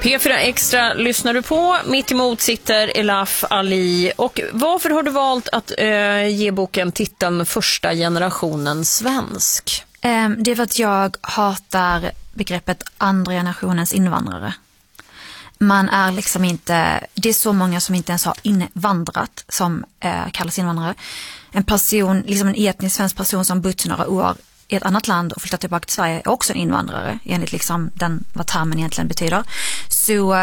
P4 Extra lyssnar du på. Mitt emot sitter Elaf Ali. Och varför har du valt att ge boken titeln Första generationen svensk? Det är för att jag hatar begreppet andra generationens invandrare. Man är liksom inte, det är så många som inte ens har invandrat som kallas invandrare. En person, liksom en etnisk svensk person som bott några år i ett annat land och flyttat tillbaka till Sverige är också en invandrare enligt liksom vad termen egentligen betyder. Så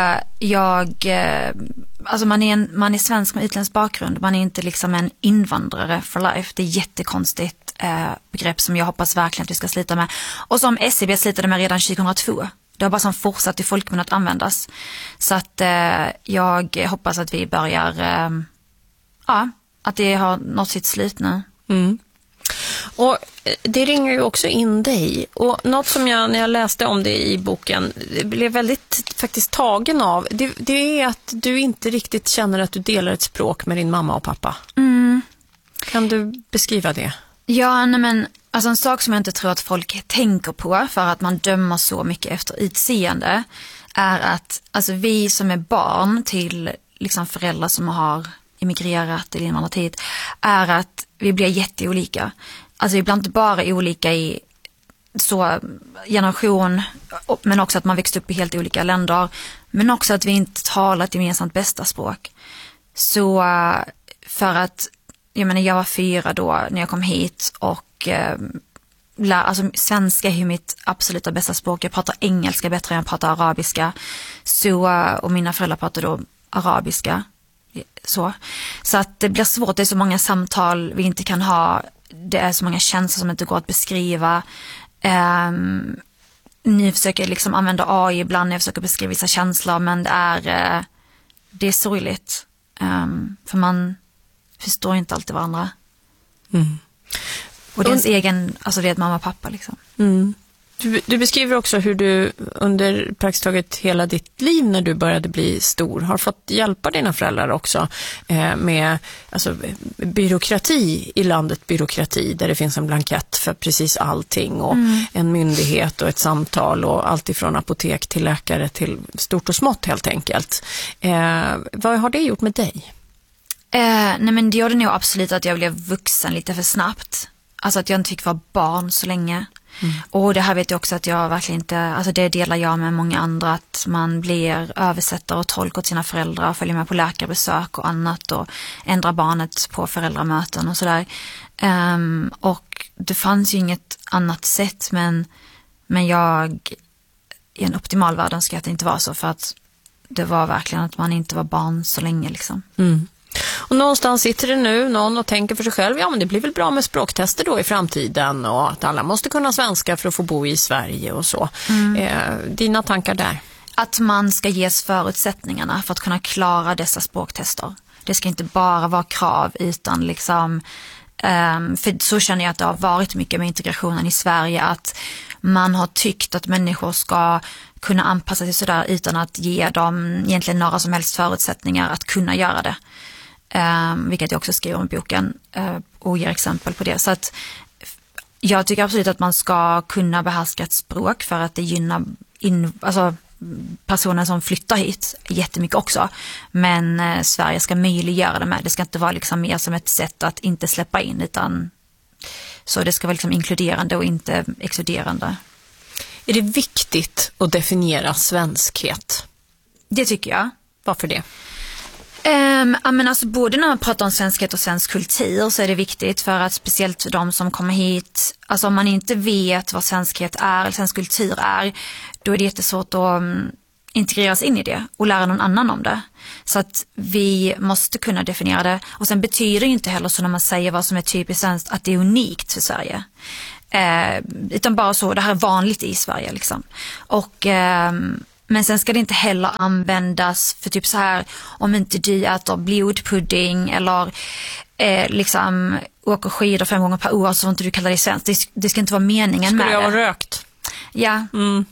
alltså man är svensk med utländsk bakgrund, man är inte liksom en invandrare for life. Det är jättekonstigt begrepp som jag hoppas verkligen att vi ska slita med och som SCB slitade med redan 2002. Det har bara som fortsatt i folkmun att användas. Så att jag hoppas att vi börjar att det har nått sitt slut nu. Mm. Och det ringer ju också in dig. Och något som jag, när jag läste om det i boken, blev väldigt faktiskt tagen av, det är att du inte riktigt känner att du delar ett språk med din mamma och pappa. Mm. Kan du beskriva det? Ja, men alltså en sak som jag inte tror att folk tänker på för att man dömer så mycket efter utseende är att alltså vi som är barn till liksom föräldrar som har emigrerat eller invandrat hit är att vi blir jätteolika. Alltså vi blir inte bara olika i så generation men också att man växte upp i helt olika länder men också att vi inte talar ett gemensamt bästa språk. Så för att jag var 4 då när jag kom hit och alltså svenska är ju mitt absoluta bästa språk. Jag pratar engelska bättre än jag pratar arabiska. Och mina föräldrar pratar då arabiska. Så att det blir svårt, det är så många samtal vi inte kan ha, det är så många känslor som inte går att beskriva. Nu försöker jag liksom använda AI ibland när jag försöker beskriva vissa känslor, men det är sorgligt för man förstår inte alltid varandra. Och det är ens egen, alltså det är mamma och pappa liksom. Du beskriver också hur du under praktiskt taget hela ditt liv när du började bli stor har fått hjälpa dina föräldrar också med alltså, byråkrati i landet, byråkrati där det finns en blankett för precis allting och en myndighet och ett samtal och allt ifrån apotek till läkare till stort och smått helt enkelt. Vad har det gjort med dig? Nej men det gjorde nog absolut att jag blev vuxen lite för snabbt. Alltså att jag inte fick vara barn så länge. Och det här vet jag också att jag verkligen inte, alltså det delar jag med många andra, att man blir översättare och tolk åt sina föräldrar och följer med på läkarbesök och annat och ändrar barnet på föräldramöten och sådär. Och det fanns ju inget annat sätt, men jag i en optimal värld önskar att det inte var så, för att det var verkligen att man inte var barn så länge liksom. Och någonstans sitter det nu någon och tänker för sig själv, ja men det blir väl bra med språktester då i framtiden och att alla måste kunna svenska för att få bo i Sverige och så. Dina tankar där? Att man ska ges förutsättningarna för att kunna klara dessa språktester. Det ska inte bara vara krav utan liksom, för så känner jag att det har varit mycket med integrationen i Sverige, att man har tyckt att människor ska kunna anpassa sig sådär utan att ge dem egentligen några som helst förutsättningar att kunna göra det. Vilket jag också skriver om i boken och ger exempel på det. Så att jag tycker absolut att man ska kunna behärska ett språk för att det gynnar alltså personer som flyttar hit jättemycket också. Men Sverige ska möjliggöra det med. Det ska inte vara liksom mer som ett sätt att inte släppa in, utan så det ska vara liksom inkluderande och inte exkluderande. Är det viktigt att definiera svenskhet? Det tycker jag. Varför det? Men alltså både när man pratar om svenskhet och svensk kultur så är det viktigt, för att speciellt för de som kommer hit, alltså om man inte vet vad svenskhet är eller svensk kultur är, då är det jättesvårt att integreras in i det och lära någon annan om det. Så att vi måste kunna definiera det. Och sen betyder det inte heller så när man säger vad som är typiskt svenskt att det är unikt för Sverige. Utan bara så, det här är vanligt i Sverige liksom. Och men sen ska det inte heller användas för typ så här, om inte du äter blodpudding eller liksom åker skidor 5 gånger per år så får inte du kalla dig svensk. Det ska inte vara meningen med det. Skulle jag vara rökt? Ja,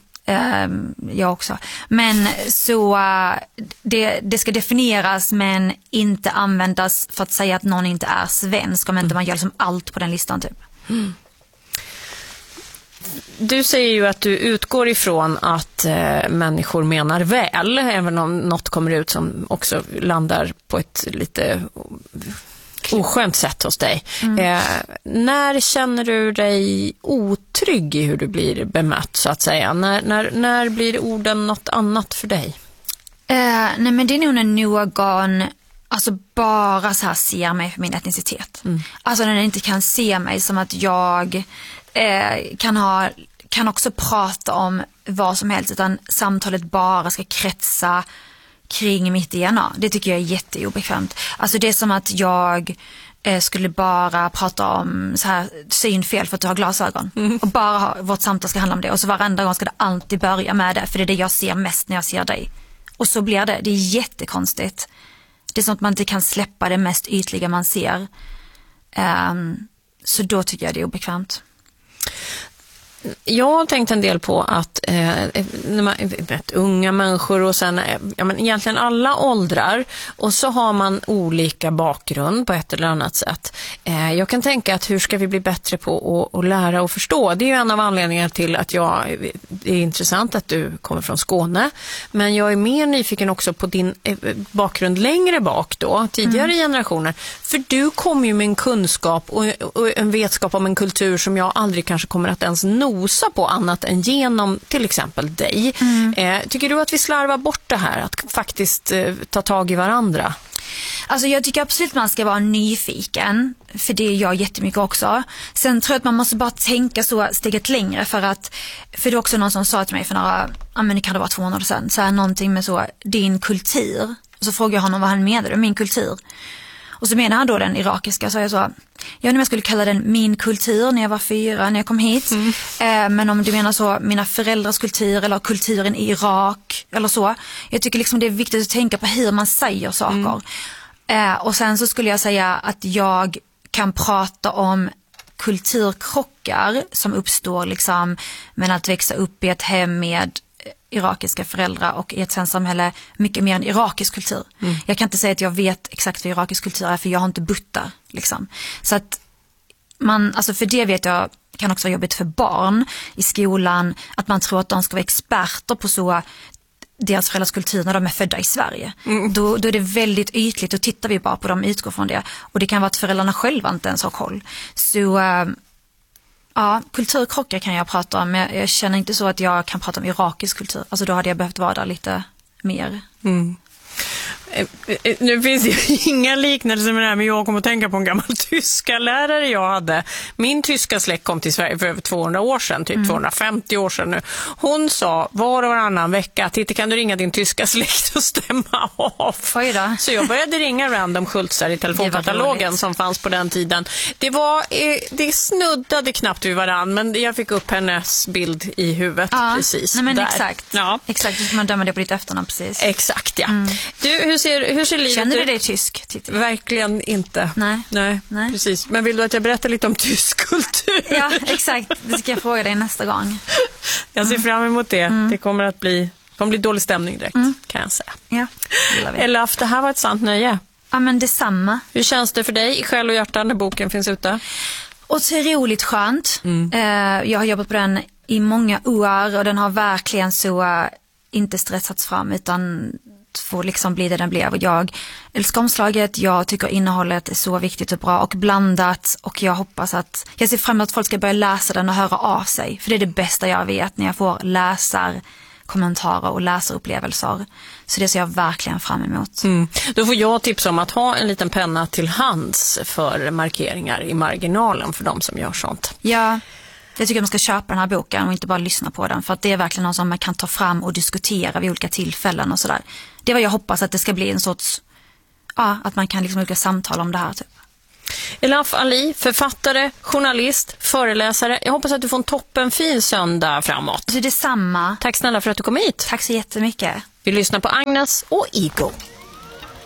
jag också. Men så det ska definieras men inte användas för att säga att någon inte är svensk, om inte man gör liksom allt på den listan typ. Du säger ju att du utgår ifrån att människor menar väl, även om något kommer ut som också landar på ett lite oskönt sätt hos dig. När känner du dig otrygg i hur du blir bemött, så att säga? När blir orden något annat för dig? Nej, men det är nog när någon alltså bara så här ser mig för min etnicitet. Alltså när den inte kan se mig som att jag kan också prata om vad som helst, utan samtalet bara ska kretsa kring mitt DNA. Det tycker jag är jätteobekvämt. Alltså det är som att jag skulle bara prata om så här synfel för att du har glasögon. Och bara vårt samtal ska handla om det. Och så varenda gång ska det alltid börja med det. För det är det jag ser mest när jag ser dig. Och så blir det. Det är jättekonstigt. Det är som att man inte kan släppa det mest ytliga man ser. Så då tycker jag det är obekvämt. Jag har tänkt en del på att unga människor och sen egentligen alla åldrar, och så har man olika bakgrund på ett eller annat sätt. Jag kan tänka att hur ska vi bli bättre på att lära och förstå? Det är ju en av anledningarna till att det är intressant att du kommer från Skåne, men jag är mer nyfiken också på din bakgrund längre bak då, tidigare generationer. För du kommer ju med en kunskap och en vetskap om en kultur som jag aldrig kanske kommer att ens nosa på annat än genom till exempel dig. Tycker du att vi slarvar bort det här, att faktiskt ta tag i varandra? Alltså jag tycker absolut man ska vara nyfiken, för det är jag jättemycket också. Sen tror jag att man måste bara tänka så steget längre, för det är också någon som sa till mig för det kan det vara 200 år sedan, så här någonting med så, din kultur. Och så frågade jag honom vad han menade med min kultur. Och så menar han då den irakiska, så jag sa, jag jag skulle kalla den min kultur när jag var 4, när jag kom hit. Men om du menar så, mina föräldrars kultur eller kulturen i Irak eller så. Jag tycker liksom det är viktigt att tänka på hur man säger saker. Och sen så skulle jag säga att jag kan prata om kulturkrockar som uppstår liksom med att växa upp i ett hem med irakiska föräldrar och i ett svenskt samhälle mycket mer än irakisk kultur. Jag kan inte säga att jag vet exakt vad irakisk kultur är, för jag har inte bott där liksom. Så att alltså för det vet jag kan också vara jobbigt för barn i skolan, att man tror att de ska vara experter på så deras föräldrars kultur när de är födda i Sverige. Då är det väldigt ytligt, och tittar vi bara på dem, utgår från det. Och det kan vara att föräldrarna själva inte ens har koll. Så ja, kulturkrockar kan jag prata om, men jag känner inte så att jag kan prata om irakisk kultur. Alltså då hade jag behövt vara där lite mer. Nu finns det inga liknelser med det här, men jag kommer att tänka på en gammal tyska lärare jag hade. Min tyska släkt kom till Sverige för över 200 år sedan, typ 250 år sedan nu. Hon sa var och varannan vecka, Titti, kan du ringa din tyska släkt och stämma av? Så jag började ringa random Schultzar i telefonkatalogen som fanns på den tiden. Det snuddade knappt vid varann, men jag fick upp hennes bild i huvudet precis. Nej, men där. Exakt. Ja. Exakt, så får man döma det på ditt efternamn precis. Exakt, ja. Du, hur ser livet ut? Känner du dig tysk, Titti? Verkligen inte. Nej. Precis. Men vill du att jag berättar lite om tysk kultur? Ja, exakt. Det ska jag fråga dig nästa gång. Jag ser fram emot det. Det kommer att bli dålig stämning direkt, kan jag säga. Ja, Elaf, det här var ett sant nöje. Ja, men detsamma. Hur känns det för dig i själ och hjärta när boken finns ute? Otroligt skönt. Jag har jobbat på den i många år, och den har verkligen så inte stressats fram, utan får liksom bli det den blev. Jag älskar omslaget, jag tycker innehållet är så viktigt och bra och blandat, och jag hoppas att jag ser fram emot att folk ska börja läsa den och höra av sig, för det är det bästa jag vet, när jag får läsarkommentarer och läsarupplevelser. Så det ser jag verkligen fram emot. Då får jag tipsa om att ha en liten penna till hands för markeringar i marginalen för de som gör sånt. Ja, jag tycker man ska köpa den här boken och inte bara lyssna på den, för att det är verkligen något som man kan ta fram och diskutera vid olika tillfällen och sådär. Det är vad jag hoppas, att det ska bli en sorts, att man kan liksom olika samtal om det här typ. Elaf Ali, författare, journalist, föreläsare. Jag hoppas att du får en toppenfin söndag framåt. Så det är samma. Tack snälla för att du kom hit. Tack så jättemycket. Vi lyssnar på Agnes och Ego.